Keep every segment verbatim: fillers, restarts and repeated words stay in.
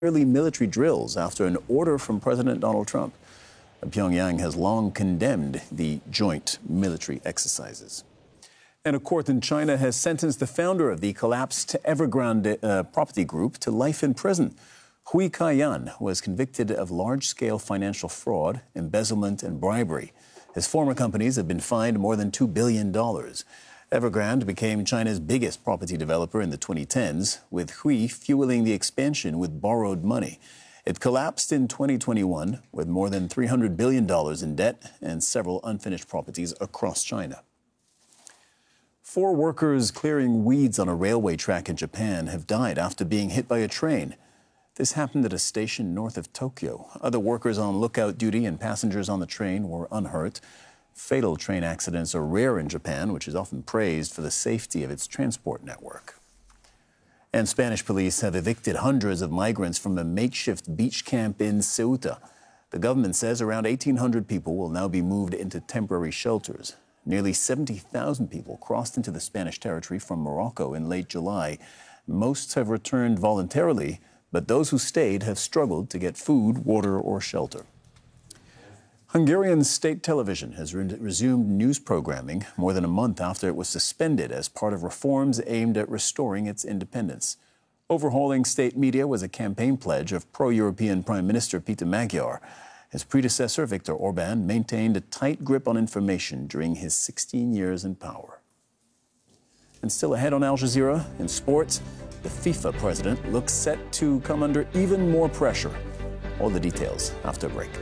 early military drills after an order from President Donald Trump. Pyongyang has long condemned the joint military exercises. And a court in China has sentenced the founder of the collapsed Evergrande uh, property group to life in prison. Hui Ka-yan was convicted of large-scale financial fraud, embezzlement, and bribery. His former companies have been fined more than two billion dollars. Evergrande became China's biggest property developer in the twenty tens, with Hui fueling the expansion with borrowed money. It collapsed in twenty twenty-one with more than three hundred billion dollars in debt and several unfinished properties across China. Four workers clearing weeds on a railway track in Japan have died after being hit by a train. This happened at a station north of Tokyo. Other workers on lookout duty and passengers on the train were unhurt. Fatal train accidents are rare in Japan, which is often praised for the safety of its transport network. And Spanish police have evicted hundreds of migrants from a makeshift beach camp in Ceuta. The government says around eighteen hundred people will now be moved into temporary shelters. Nearly seventy thousand people crossed into the Spanish territory from Morocco in late July. Most have returned voluntarily, but those who stayed have struggled to get food, water, or shelter. Hungarian state television has re- resumed news programming more than a month after it was suspended as part of reforms aimed at restoring its independence. Overhauling state media was a campaign pledge of pro-European Prime Minister Peter Magyar. His predecessor, Viktor Orban, maintained a tight grip on information during his sixteen years in power. And still ahead on Al Jazeera, in sports, the FIFA president looks set to come under even more pressure. All the details after a break.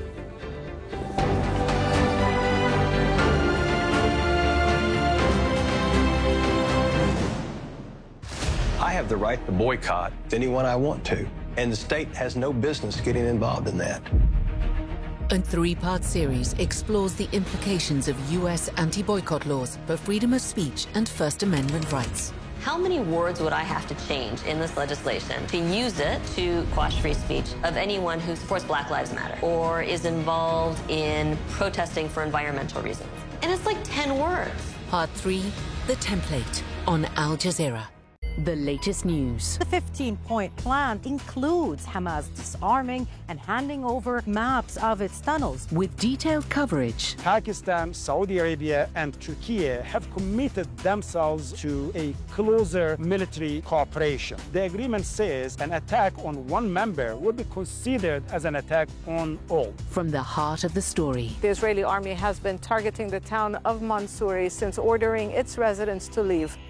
I have the right to boycott anyone I want to, and the state has no business getting involved in that. A three-part series explores the implications of U S anti-boycott laws for freedom of speech and First Amendment rights. How many words would I have to change in this legislation to use it to quash free speech of anyone who supports Black Lives Matter or is involved in protesting for environmental reasons? And it's like ten words. Part three, The Template, on Al Jazeera. The latest news. The fifteen-point plan includes Hamas disarming and handing over maps of its tunnels. With detailed coverage. Pakistan, Saudi Arabia, and Turkey have committed themselves to a closer military cooperation. The agreement says an attack on one member would be considered as an attack on all. From the heart of the story. The Israeli army has been targeting the town of Mansouri since ordering its residents to leave.